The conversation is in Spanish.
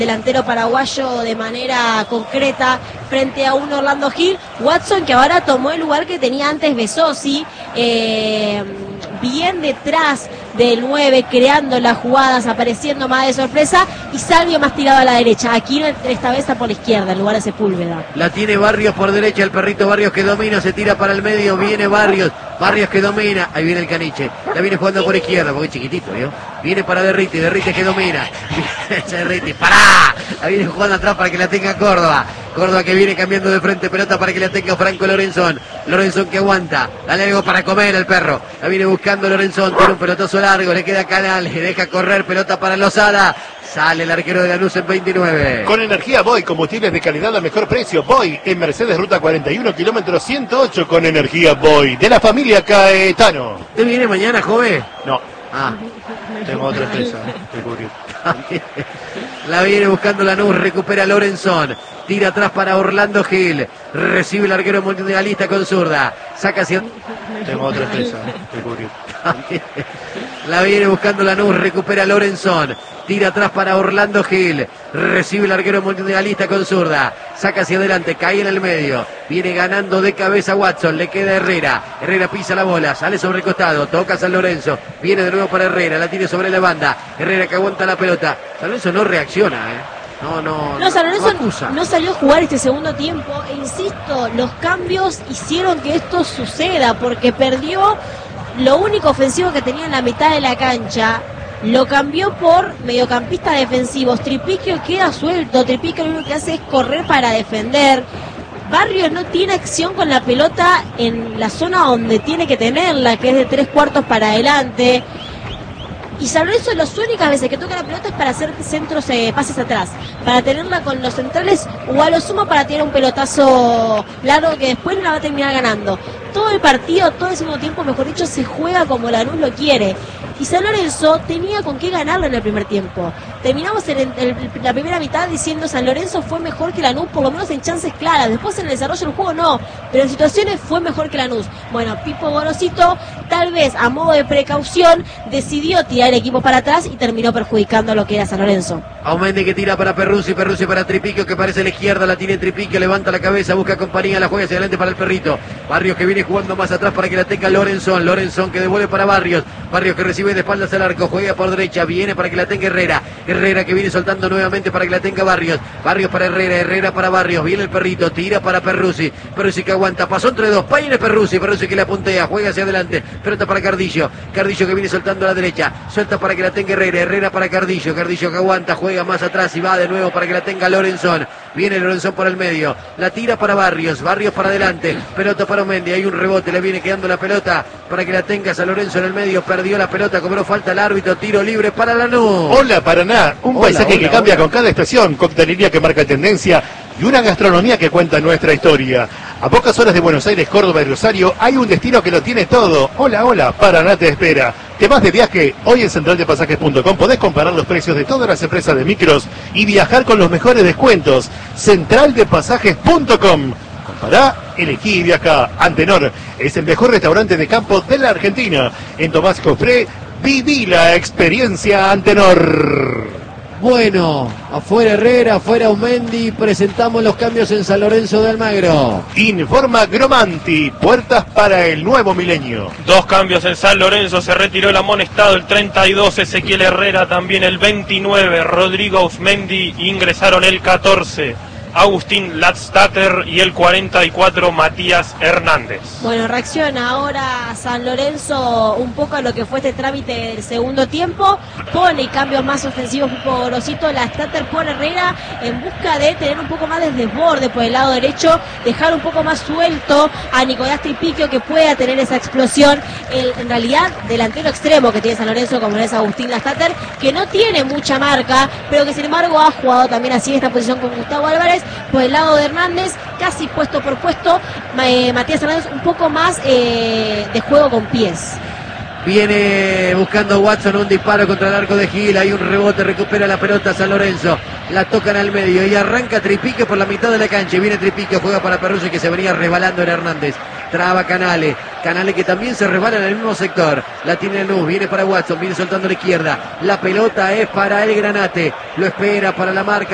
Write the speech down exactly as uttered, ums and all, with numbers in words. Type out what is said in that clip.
delantero paraguayo de manera concreta frente a un Orlando Gil. Watson, que ahora tomó el lugar que tenía antes Bezosi, eh, bien detrás del nueve, creando las jugadas, apareciendo más de sorpresa, y Salvio más tirado a la derecha. Aquí esta vez está por la izquierda, en lugar de Sepúlveda. La tiene Barrios por derecha, el perrito Barrios que domina, se tira para el medio, viene Barrios, Barrios que domina, ahí viene el Caniche, la viene jugando por izquierda, porque es chiquitito, ¿vio? Viene para Derriti, Derriti que domina, Derriti, ¡pará! La viene jugando atrás para que la tenga Córdoba. Córdoba que viene cambiando de frente, pelota para que la tenga Franco Lorenzón. Lorenzón que aguanta, dale algo para comer el perro. La viene buscando Lorenzón, tiene un pelotazo largo, le queda Canal, le deja correr, pelota para Lozada. Sale el arquero de Lanús en veintinueve. Con energía Boy, combustibles de calidad a mejor precio. Boy en Mercedes Ruta cuarenta y uno, kilómetro ciento ocho, con energía Boy. De la familia Caetano. ¿Te viene mañana, joven? No. Ah. Tengo otra empresa que cubrir. La viene buscando Lanús, recupera Lorenzón. Tira atrás para Orlando Gil. Recibe el arquero mundialista con zurda. Saca hacia... Tengo otra empresa que cubrir. La viene buscando Lanús, recupera Lorenzón. Tira atrás para Orlando Gil. Recibe el arquero mundialista con zurda. Saca hacia adelante, cae en el medio. Viene ganando de cabeza Watson. Le queda Herrera. Herrera pisa la bola, sale sobre el costado. Toca San Lorenzo. Viene de nuevo para Herrera. La tiene sobre la banda. Herrera que aguanta la pelota. San Lorenzo no reacciona, ¿eh? No, no, no, San Lorenzo no, no salió a jugar este segundo tiempo. E insisto, los cambios hicieron que esto suceda, porque perdió lo único ofensivo que tenía en la mitad de la cancha. Lo cambió por mediocampistas defensivos. Tripiquio queda suelto. Tripiquio lo único que hace es correr para defender. Barrios no tiene acción con la pelota en la zona donde tiene que tenerla, que es de tres cuartos para adelante. Y San Lorenzo las únicas veces que toca la pelota es para hacer centros, eh, pases atrás, para tenerla con los centrales o a lo sumo para tirar un pelotazo largo que después no la va a terminar ganando. Todo el partido, todo el segundo tiempo, mejor dicho, se juega como Lanús lo quiere. Y San Lorenzo tenía con qué ganarlo en el primer tiempo. Terminamos en el, el, la primera mitad diciendo San Lorenzo fue mejor que Lanús, por lo menos en chances claras. Después en el desarrollo del juego no, pero en situaciones fue mejor que Lanús. Bueno, Pipo Gorosito, tal vez a modo de precaución, decidió tirar el equipo para atrás y terminó perjudicando lo que era San Lorenzo. Aumendi que tira para Perruzzi, Perruzzi para Tripiquio que parece a la izquierda, la tiene Tripiquio, levanta la cabeza, busca compañía, la juega hacia adelante para el perrito. Barrios que viene jugando más atrás para que la tenga Lorenzón, Lorenzón que devuelve para Barrios, Barrios que recibe de espaldas al arco, juega por derecha, viene para que la tenga Herrera, Herrera que viene soltando nuevamente para que la tenga Barrios, Barrios para Herrera, Herrera para Barrios, viene el perrito, tira para Perruzzi, Perruzzi que aguanta, pasó entre dos, Payne Perruzzi, Perruzzi que la puntea, juega hacia adelante, pelota para Cardillo, Cardillo que viene soltando a la derecha, suelta para que la tenga Herrera, Herrera para Cardillo, Cardillo que aguanta, juega más atrás y va de nuevo para que la tenga Lorenzón, viene Lorenzón por el medio, la tira para Barrios, Barrios para adelante, pelota para Aumendi, hay un rebote, le viene quedando la pelota para que la tenga San Lorenzo en el medio, perdió la pelota, cobró falta el árbitro, tiro libre para Lanús. Hola Paraná, un Hola, paisaje hola, que cambia hola. con cada estación, coctelería que marca tendencia y una gastronomía que cuenta nuestra historia. A pocas horas de Buenos Aires, Córdoba y Rosario hay un destino que lo tiene todo. Hola, hola, Paraná te espera. ¿Te vas de viaje? Hoy en central de pasajes punto com podés comparar los precios de todas las empresas de micros y viajar con los mejores descuentos. central de pasajes punto com. Compará, elegí y viaja. Antenor es el mejor restaurante de campo de la Argentina. En Tomás Cofré, viví la experiencia Antenor. Bueno, afuera Herrera, afuera Aumendi, presentamos los cambios en San Lorenzo de Almagro. Informa Gromanti, puertas para el nuevo milenio. Dos cambios en San Lorenzo, se retiró el amonestado, el treinta y dos, Ezequiel Herrera, también el veintinueve, Rodrigo Ausmendi, ingresaron el catorce, Agustín Latstatter y el cuarenta y cuatro, Matías Hernández. Bueno, reacciona ahora San Lorenzo un poco a lo que fue este trámite del segundo tiempo, pone cambios más ofensivos Pipo Gorosito, Latstatter por Herrera en busca de tener un poco más de desborde por el lado derecho, dejar un poco más suelto a Nicolás Tripiquio que pueda tener esa explosión, el, en realidad delantero extremo que tiene San Lorenzo como es Agustín Latstatter, que no tiene mucha marca, pero que sin embargo ha jugado también así en esta posición con Gustavo Álvarez. Por el lado de Hernández, casi puesto por puesto, eh, Matías Hernández un poco más eh, de juego con pies. Viene buscando Watson un disparo contra el arco de Gil, hay un rebote, recupera la pelota San Lorenzo, la tocan al medio y arranca Tripiquio por la mitad de la cancha, viene Tripiquio, juega para Perruzzi que se venía resbalando en Hernández, traba Canale, Canale que también se resbala en el mismo sector, la tiene Lanús, viene para Watson, viene soltando a la izquierda, la pelota es para el Granate, lo espera para la marca.